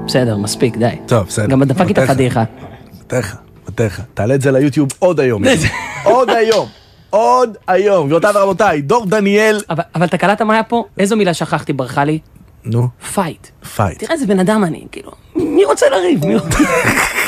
בסדר, מספיק, די. טוב, בסדר. גם דפק איתה פדיחה. מתך. תעלה את זה ליוטיוב עוד היום. עוד היום. גבירותיי ורבותיי, דור דניאל. אבל אתה קלטת מה היה פה? איזו מילה שכחתי, ברכה לי? נו. פייט. פייט. תראה איזה בן אדם אני, כאילו, מי רוצה לריב?